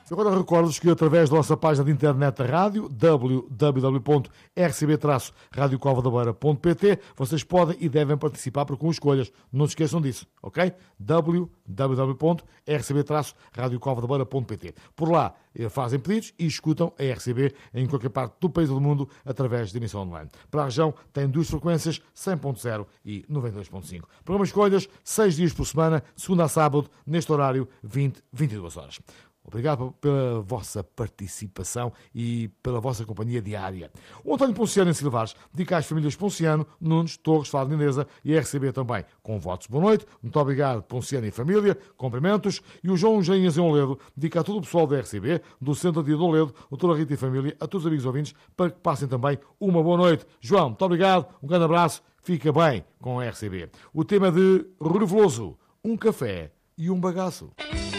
Agora recordo-vos que através da nossa página de internet da rádio, www.rcbtracodiocovadebeira.pt, vocês podem e devem participar para com escolhas. Não se esqueçam disso, ok? www.rcb-radiocovadebeira.pt. Por lá fazem pedidos e escutam a RCB em qualquer parte do país ou do mundo através de emissão online. Para a região tem duas frequências, 100.0 e 92.5. Programa Escolhas, 6 dias por semana, segunda a sábado, neste horário, 20-22 horas. Obrigado pela vossa participação e pela vossa companhia diária. O António Ponciano em Silvares dedica às famílias Ponciano, Nunes, Torres, Fala Lindeza e a RCB também. Com votos, boa noite. Muito obrigado, Ponciano e família. Cumprimentos. E o João Geinhas em Oledo dedica a todo o pessoal da RCB, do Centro de Oledo, doutora Rita e família, a todos os amigos ouvintes, para que passem também uma boa noite. João, muito obrigado. Um grande abraço. Fica bem com a RCB. O tema de Rui Veloso, um café e um bagaço.